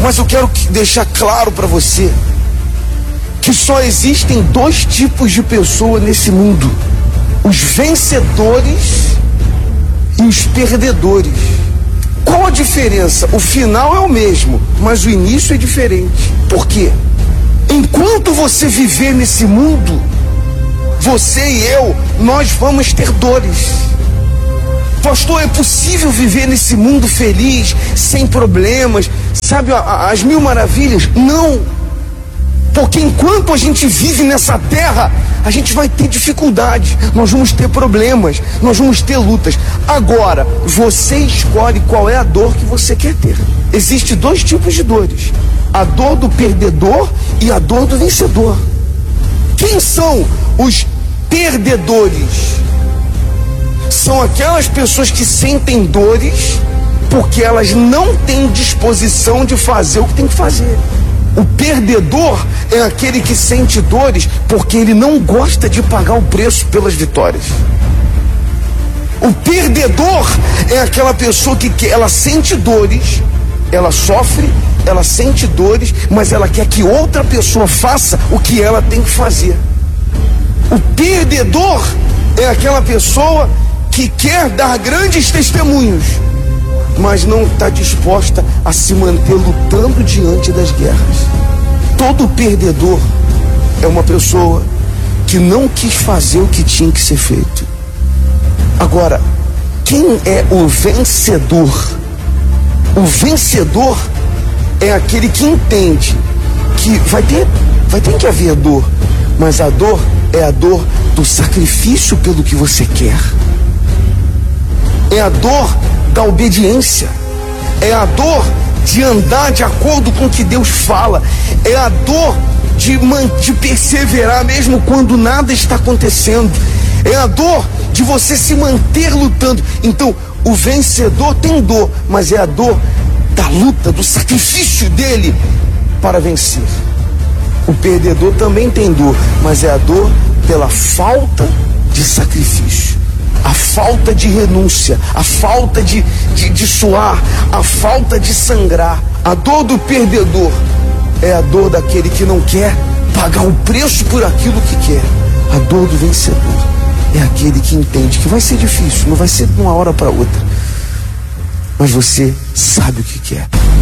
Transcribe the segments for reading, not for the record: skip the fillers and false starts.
Mas eu quero deixar claro para você que só existem dois tipos de pessoa nesse mundo: os vencedores e os perdedores. Qual a diferença? O final é o mesmo, mas o início é diferente. Por quê? Enquanto você viver nesse mundo, você e eu, nós vamos ter dores. Pastor, é possível viver nesse mundo feliz, sem problemas, sabe, as mil maravilhas? Não. Porque enquanto a gente vive nessa terra, a gente vai ter dificuldades, nós vamos ter problemas, nós vamos ter lutas. Agora, você escolhe qual é a dor que você quer ter. Existem dois tipos de dores: a dor do perdedor e a dor do vencedor. Quem são os perdedores? São aquelas pessoas que sentem dores porque elas não têm disposição de fazer o que tem que fazer. O perdedor é aquele que sente dores porque ele não gosta de pagar o preço pelas vitórias. O perdedor é aquela pessoa que ela sente dores, ela sofre, ela sente dores, mas ela quer que outra pessoa faça o que ela tem que fazer. O perdedor é aquela pessoa que quer dar grandes testemunhos, mas não está disposta a se manter lutando diante das guerras. Todo perdedor é uma pessoa que não quis fazer o que tinha que ser feito. Agora, quem é o vencedor? O vencedor é aquele que entende que vai ter que haver dor, mas a dor é a dor do sacrifício pelo que você quer. É a dor da obediência. É a dor de andar de acordo com o que Deus fala. É a dor de perseverar mesmo quando nada está acontecendo. É a dor de você se manter lutando. Então, o vencedor tem dor, mas é a dor da luta, do sacrifício dele para vencer. O perdedor também tem dor, mas é a dor pela falta de sacrifício, a falta de renúncia, a falta de suar, a falta de sangrar. A dor do perdedor é a dor daquele que não quer pagar o preço por aquilo que quer. A dor do vencedor é aquele que entende que vai ser difícil, não vai ser de uma hora para outra, mas você sabe o que quer.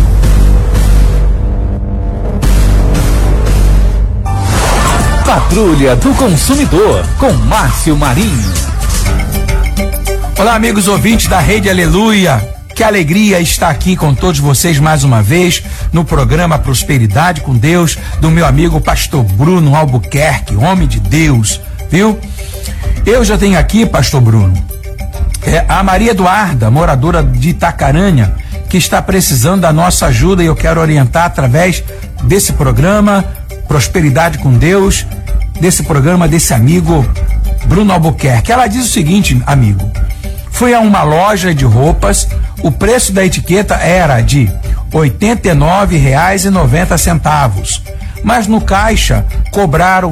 Patrulha do Consumidor, com Márcio Marinho. Olá, amigos ouvintes da Rede Aleluia. Que alegria estar aqui com todos vocês mais uma vez no programa Prosperidade com Deus, do meu amigo pastor Bruno Albuquerque, homem de Deus, viu? Eu já tenho aqui, pastor Bruno, a Maria Eduarda, moradora de Itacaranha, que está precisando da nossa ajuda, e eu quero orientar através desse programa Prosperidade com Deus, desse programa desse amigo Bruno Albuquerque. Ela diz o seguinte, amigo: fui a uma loja de roupas, o preço da etiqueta era de R$ 89,90, mas no caixa cobraram R$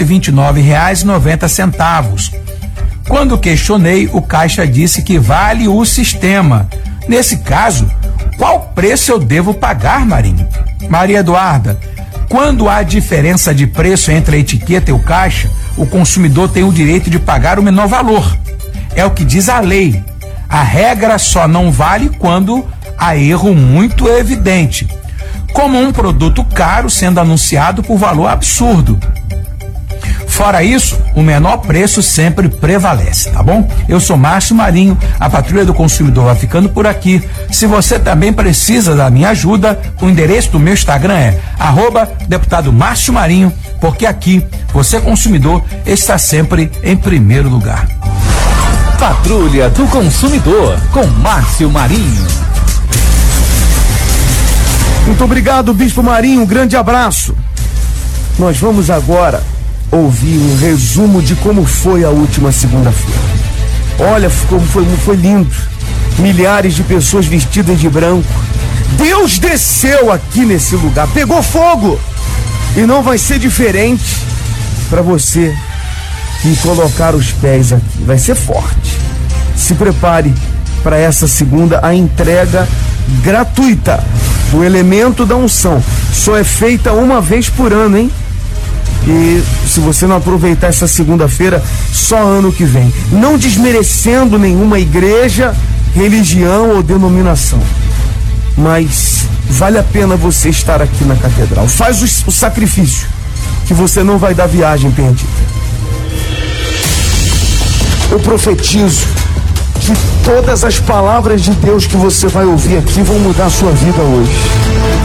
129,90. Quando questionei, o caixa disse que vale o sistema. Nesse caso, qual preço eu devo pagar, Marinho? Maria Eduarda, quando há diferença de preço entre a etiqueta e o caixa, o consumidor tem o direito de pagar o menor valor. É o que diz a lei. A regra só não vale quando há erro muito evidente, como um produto caro sendo anunciado por valor absurdo. Fora isso, o menor preço sempre prevalece, tá bom? Eu sou Márcio Marinho, a Patrulha do Consumidor vai ficando por aqui. Se você também precisa da minha ajuda, o endereço do meu Instagram é @deputado Márcio Marinho, porque aqui, você consumidor, está sempre em primeiro lugar. Patrulha do Consumidor, com Márcio Marinho. Muito obrigado, Bispo Marinho, um grande abraço. Nós vamos agora ouvir um resumo de como foi a última segunda-feira. Olha, foi lindo. Milhares de pessoas vestidas de branco. Deus desceu aqui nesse lugar, pegou fogo. E não vai ser diferente para você que colocar os pés aqui. Vai ser forte. Se prepare para essa segunda, a entrega gratuita O elemento da unção só é feita uma vez por ano, hein? E se você não aproveitar essa segunda-feira, só ano que vem. Não desmerecendo nenhuma igreja, religião ou denominação. Mas vale a pena você estar aqui na catedral. Faz o sacrifício, que você não vai dar viagem perdida. Eu profetizo que todas as palavras de Deus que você vai ouvir aqui vão mudar a sua vida hoje.